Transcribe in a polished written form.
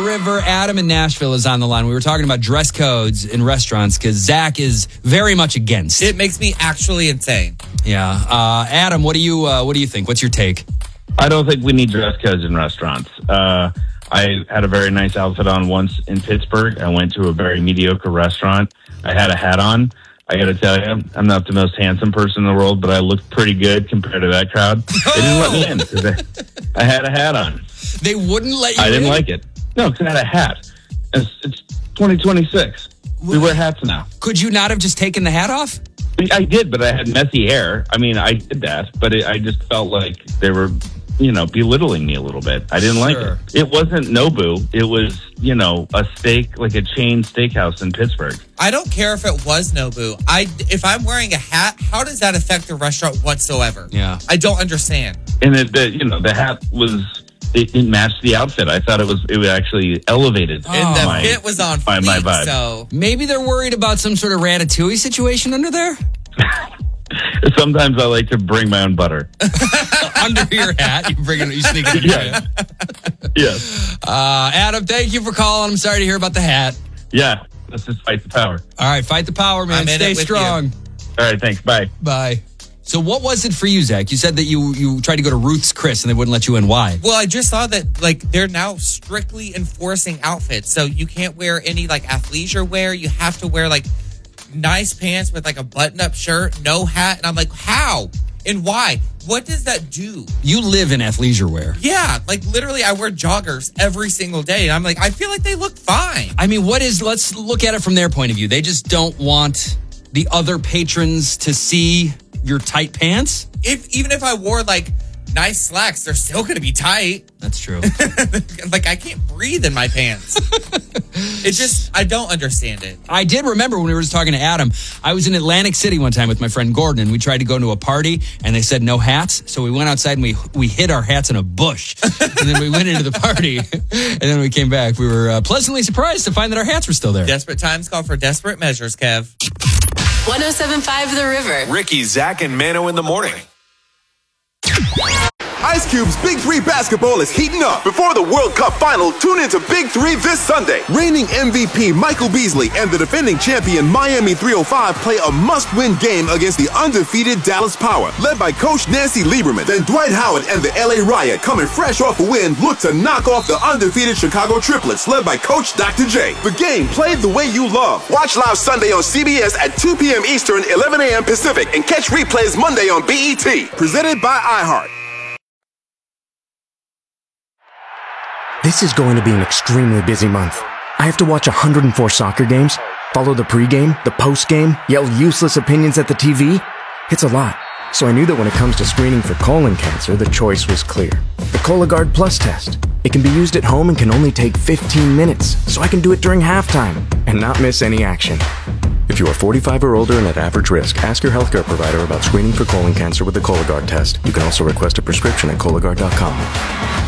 River. Adam in Nashville is on the line. We were talking about dress codes in restaurants because Zach is very much against. It makes me actually insane. Yeah. Adam, what do you think? What's your take? I don't think we need dress codes in restaurants. I had a very nice outfit on once in Pittsburgh. I went to a very mediocre restaurant. I had a hat on. I got to tell you, I'm not the most handsome person in the world, but I looked pretty good compared to that crowd. They didn't let me in because I had a hat on. They wouldn't let you in? I didn't like it. No, because I had a hat. It's 2026. We wear hats now. Could you not have just taken the hat off? I did, but I had messy hair. I mean, I did that, but I just felt like they were, belittling me a little bit. I didn't like it. It wasn't Nobu. It was, a steak, like a chain steakhouse in Pittsburgh. I don't care if it was Nobu. If I'm wearing a hat, how does that affect the restaurant whatsoever? Yeah. I don't understand. And the hat was... It matched the outfit. I thought it was actually elevated. And the fit was on fleek, my vibe. So maybe they're worried about some sort of Ratatouille situation under there? Sometimes I like to bring my own butter. Under your hat? You sneak it in your hat? Yes. Adam, thank you for calling. I'm sorry to hear about the hat. Yeah. Let's just fight the power. All right, fight the power, man. Stay strong. All right, thanks. Bye. Bye. So what was it for you, Zach? You said that you tried to go to Ruth's Chris and they wouldn't let you in. Why? Well, I just saw that they're now strictly enforcing outfits. So you can't wear any athleisure wear. You have to wear nice pants with a button-up shirt, no hat. And I'm like, how and why? What does that do? You live in athleisure wear. Yeah, literally I wear joggers every single day. And I'm like, I feel like they look fine. I mean, let's look at it from their point of view. They just don't want the other patrons to see your tight pants? Even if I wore nice slacks, they're still going to be tight. That's true. I can't breathe in my pants. It's just, I don't understand it. I did remember when we were just talking to Adam, I was in Atlantic City one time with my friend Gordon, and we tried to go to a party, and they said no hats. So we went outside and we hid our hats in a bush. And then we went into the party, and then we came back. We were pleasantly surprised to find that our hats were still there. Desperate times call for desperate measures, Kev. 107.5 The River. Ricky, Zach, and Mano in the morning. Ice Cube's Big 3 basketball is heating up. Before the World Cup final, tune into Big 3 this Sunday. Reigning MVP Michael Beasley and the defending champion Miami 305 play a must-win game against the undefeated Dallas Power, led by Coach Nancy Lieberman. Then Dwight Howard and the LA Riot, coming fresh off a win, look to knock off the undefeated Chicago Triplets, led by Coach Dr. J. The game played the way you love. Watch live Sunday on CBS at 2 p.m. Eastern, 11 a.m. Pacific, and catch replays Monday on BET. Presented by iHeart. This is going to be an extremely busy month. I have to watch 104 soccer games, follow the pregame, the postgame, yell useless opinions at the TV. It's a lot. So I knew that when it comes to screening for colon cancer, the choice was clear. The Cologuard Plus test. It can be used at home and can only take 15 minutes, so I can do it during halftime and not miss any action. If you are 45 or older and at average risk, ask your healthcare provider about screening for colon cancer with the Cologuard test. You can also request a prescription at Cologuard.com.